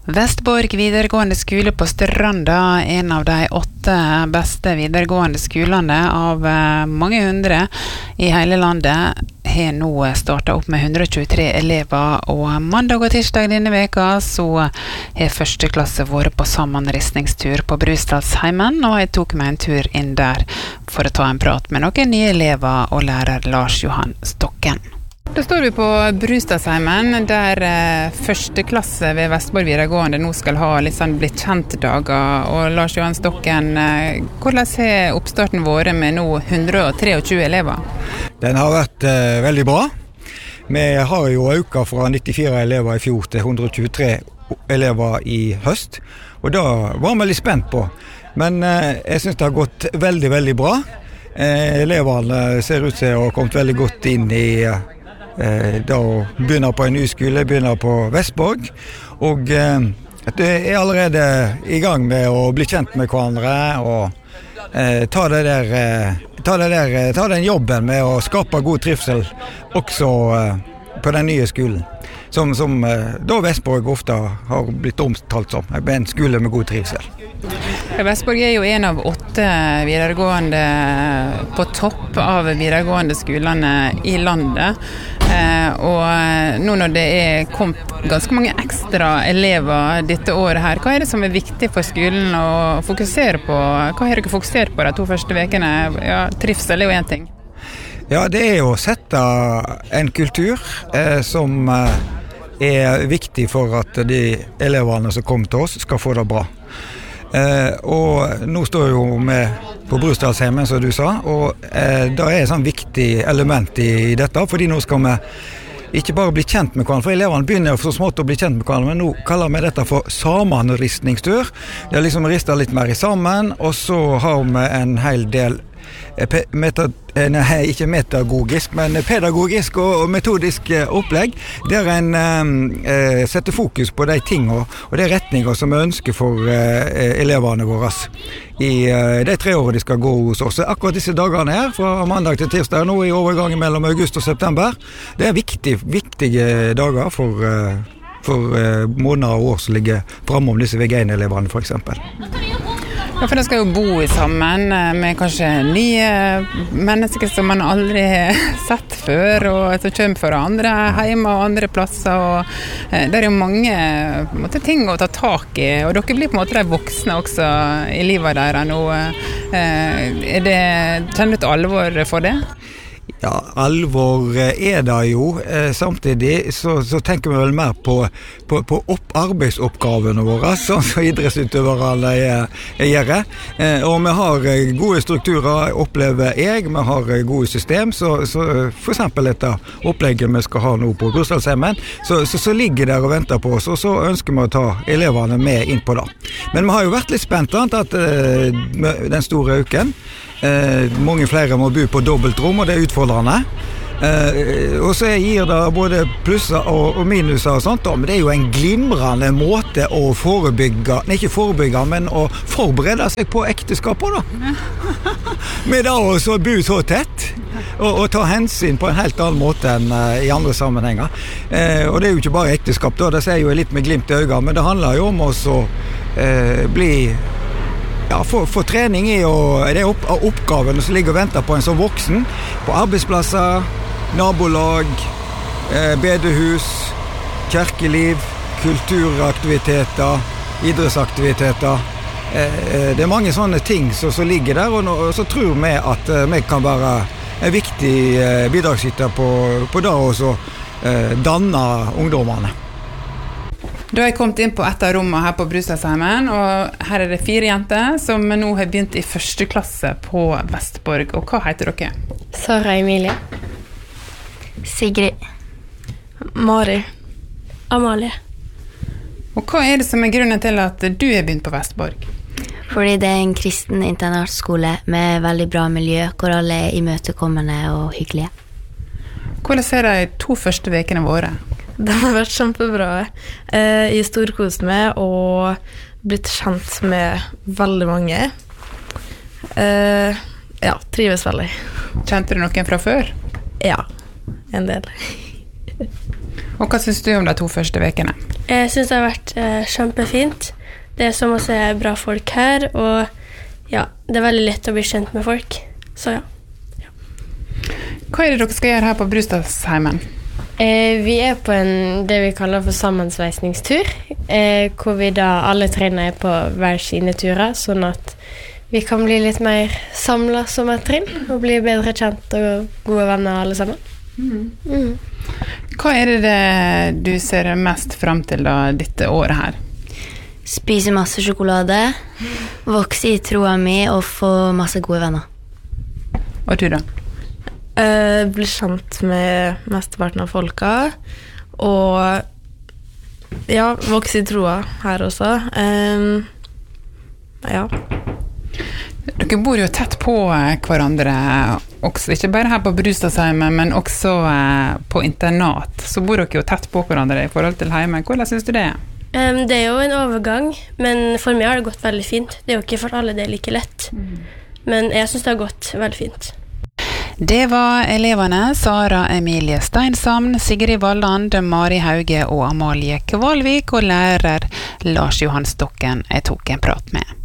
Vestborg videregående skole på Stranda, en av de 8 beste videregående skolene av mange hundre i hele landet, har nå startet opp med 123 elever, og mandag og tirsdag denne veka så har første klasse vært på sammenristningstur på Brustadsheimen, og jeg tok meg en tur inn der for å ta en prat med noen nye elever og lærer Lars Johan Stokken. Da står vi på Brustadsheimen, der første klasse ved Vestborg videregående nå skal ha litt sånn blitt kjent dager. Og Lars Johan Stokken, hvordan har oppstarten vært med nå 123 elever? Den har vært veldig bra. Vi har jo økt fra 94 elever i fjor til 123 elever i høst. Og da var vi litt spent på. Men jeg synes det har gått veldig, veldig bra. Elevene ser ut til å ha kommet veldig godt inn i da begynner på en ny skole, begynner på Vestborg, og det er allerede i gang med å bli kjent med hverandre og ta den jobben med å skape god trivsel også på den nye skolen, som da Vestborg ofte har blitt omtalt som en skole med god trivsel. Vestborg er jo en av 8 videregående på topp av videregående skolene i landet, og nå når det er kommet ganske mange ekstra elever dette året her, hva er det som er viktig for skolen å fokusere på? Hva har dere fokusert på de 2 første vekene? Ja, trivsel er jo en ting. Ja, det er å sette en kultur som er viktig for at de elevene som kommer til oss skal få det bra. Og nå står jo vi på Brustadsheimen, som du sa, og det er et sånn viktig element i dette, fordi nå skal vi ikke bare bli kjent med hverandre, for elevene begynner så smått å bli kjent med hverandre, men nå kaller vi dette for sammenristningstur. Det er liksom ristet litt mer sammen, og så har vi en hel del ikke metagogisk, men pedagogisk og metodisk opplegg, der en setter fokus på de tingene og de retninger som vi ønsker for elevene våre i de 3 årene de skal gå hos oss. Akkurat disse dagene her, fra mandag til tirsdag, nå i overgangen mellom august og september, det er viktige dager for måneder og år som ligger fremme om disse VG1-elevene for eksempel. Ja, for de skal jo bo sammen med kanskje nye mennesker som man aldri har sett før, og som kommer fra andre hjemme og andre plasser, og det er jo mange ting å ta tak i, og dere blir på en måte de voksne også i livet deres nå. Kjenner du et alvor for det? Ja, alvor er det jo. Samtidig så tenker vi vel mer på arbeidsoppgavene våre, sånn som idrettsutøverne gjør. Og vi har gode strukturer, opplever jeg. Vi har gode system, så for eksempel dette opplegget vi skal ha nå på Brustadsheimen, så ligger der og venter på oss, og så ønsker vi å ta elevene med inn på det. Men vi har jo vært litt spent at den store uken, mange flere må bo på dobbeltrom, og det er utfordrende. Og så gir det både plusser og minuser og sånt, men det er jo en glimrende måte å ikke forebygge, men å forberede seg på ekteskapet da. Med da å bo så tett, og ta hensyn på en helt annen måte enn i andre sammenhenger. Og det er jo ikke bare ekteskap da, det ser jo litt med glimt i øynene, men det handler jo om å få trening i de oppgavene som ligger og venter på en som voksen, på arbeidsplasser, nabolag, bedehus, kirkeliv, kulturaktiviteter, idrettsaktiviteter. Det er mange sånne ting som ligger der, og så tror vi at vi kan være en viktig bidragsyter på det å danne ungdommene. Da har jeg kommet inn på et av rommene her på Brustadsheimen, og her er det 4 jenter som nå har begynt i første klasse på Vestborg. Og hva heter dere? Sara Emilie. Sigrid. Mari. Amalie. Og hva er det som er grunnen til at du har begynt på Vestborg? Fordi det er en kristen internatskole med veldig bra miljø, hvor alle er imøtekommende og hyggelige. Hvordan ser de 2 første vekene våre? Det har vært kjempebra. Jeg storkost meg og blitt kjent med veldig mange. Ja, trives veldig. Kjente du noen fra før? Ja, en del. Og hva synes du om de 2 første vekene? Jeg synes det har vært kjempefint. Det så masse bra folk her, og ja, det er veldig lett å bli kjent med folk. Så ja. Hva er det dere skal gjøre her på Brustadsheimen? Vi er på det vi kaller for sammensveisningstur, hvor vi da alle trinn er på hver sine turer, sånn at vi kan bli litt mer samlet som et trinn, og bli bedre kjent og gode venner alle sammen. Hva er det du ser mest frem til da, dette året her? Spise masse sjokolade, vokse i troa mi og få masse gode venner. Og du da? Bli kjent med mesteparten av folka, og ja, vokse i troa her også. Ja. Dere bor jo tett på hverandre, også, ikke bare her på Brustadsheimen, men også på internat. Så bor dere jo tett på hverandre i forhold til hjemme. Hvordan synes du det er? Det er jo en overgang, men for meg har det gått veldig fint. Det er jo ikke for alle det er like lett. Men jeg synes det har gått veldig fint. Det var elevene Sara Emilie Steinsamn, Sigrid Valland, Mari Hauge og Amalie Kvalvik, og lærer Lars Johan Stokken jeg tok en prat med.